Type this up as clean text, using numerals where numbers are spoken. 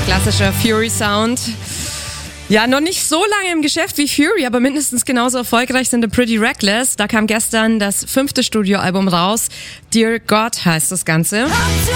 Klassischer Fury-Sound. Ja, noch nicht so lange im Geschäft wie Fury, aber mindestens genauso erfolgreich sind The Pretty Reckless. Da kam gestern das 5. Studioalbum raus. Dear God heißt das Ganze.